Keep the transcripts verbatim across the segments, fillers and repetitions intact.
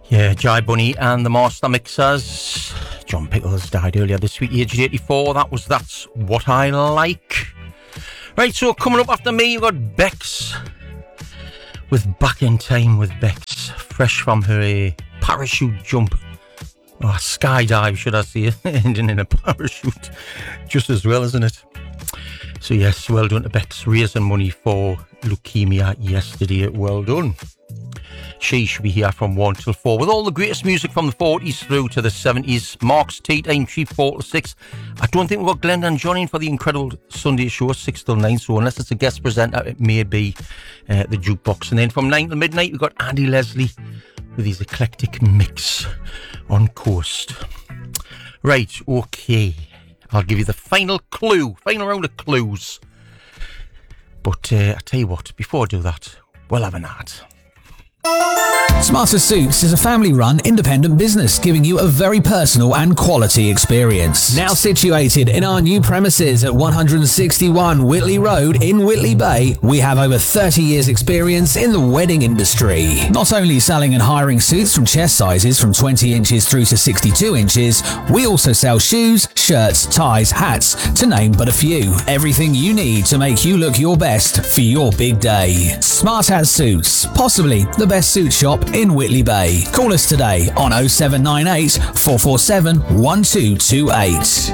Yeah, Jai Bunny and the Master Mixers. John Pickles died earlier this week, aged eighty-four. That was That's What I Like. Right, so coming up after me, you've got Bex with Back in Time with Bex. Fresh from her uh, parachute jump. Oh, skydive, should I say. Ending in a parachute. Just as well, isn't it? So yes, well done to Bex. Raising money for leukemia yesterday. Well done. She should be here from one till four with all the greatest music from the forties through to the seventies. Mark's tea time, three, four till six. I don't think we've got Glenda and Johnny in for the incredible Sunday show, six till nine. So unless it's a guest presenter, it may be uh, the jukebox. And then from nine till midnight, we've got Andy Leslie with his eclectic mix on Coast. Right, okay. I'll give you the final clue, final round of clues. But uh, I tell you what, before I do that, we'll have an ad. Smarter Suits is a family-run independent business giving you a very personal and quality experience. Now situated in our new premises at one sixty-one Whitley Road in Whitley Bay, we have over thirty years experience in the wedding industry. Not only selling and hiring suits from chest sizes from twenty inches through to sixty-two inches, we also sell shoes, shirts, ties, hats, to name but a few. Everything you need to make you look your best for your big day. Smart Hat Suits, possibly the best suit shop in Whitley Bay. Call us today on oh seven nine eight, four four seven, one two two eight.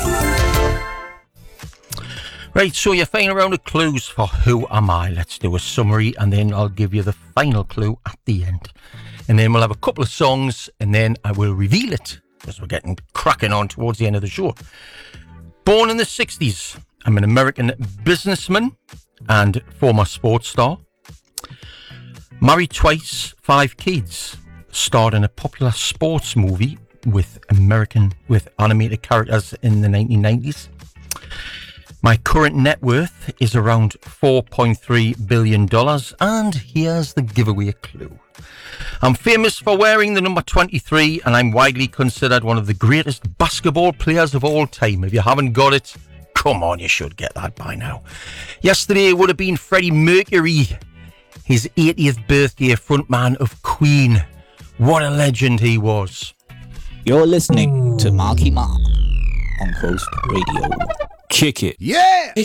Right, so your final round of clues for Who Am I? Let's do a summary and then I'll give you the final clue at the end. And then we'll have a couple of songs and then I will reveal it because we're getting cracking on towards the end of the show. Born in the sixties, I'm an American businessman and former sports star. Married twice, five kids. Starred in a popular sports movie with American with animated characters in the nineteen nineties. My current net worth is around four point three billion dollars, and here's the giveaway clue. I'm famous for wearing the number twenty-three, and I'm widely considered one of the greatest basketball players of all time. If you haven't got it, come on, you should get that by now. Yesterday would have been Freddie Mercury, his eightieth birthday, frontman of Queen. What a legend he was. You're listening to Marky Mark on Coast Radio. Kick it. Yeah!